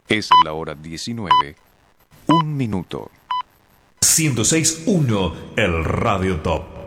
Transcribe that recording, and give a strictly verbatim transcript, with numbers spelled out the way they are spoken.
Es la hora diecinueve, un minuto. ciento seis punto uno, el Radio Top.